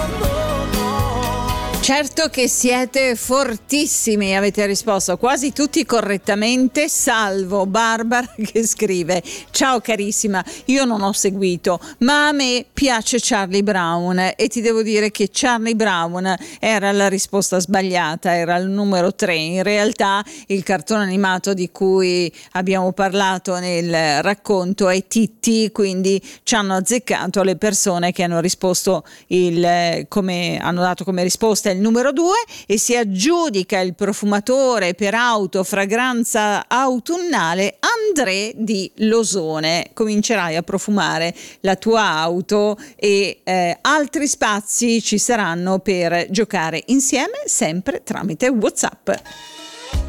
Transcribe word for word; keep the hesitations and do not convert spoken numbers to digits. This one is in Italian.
Certo che siete fortissimi, avete risposto quasi tutti correttamente, salvo Barbara che scrive: ciao carissima, io non ho seguito, ma a me piace Charlie Brown, e ti devo dire che Charlie Brown era la risposta sbagliata, era il numero tre. In realtà il cartone animato di cui abbiamo parlato nel racconto è Titti, quindi ci hanno azzeccato le persone che hanno risposto il come hanno dato come risposta il numero due, e si aggiudica il profumatore per auto fragranza autunnale André di Losone. Comincerai a profumare la tua auto e eh, altri spazi ci saranno per giocare insieme, sempre tramite WhatsApp.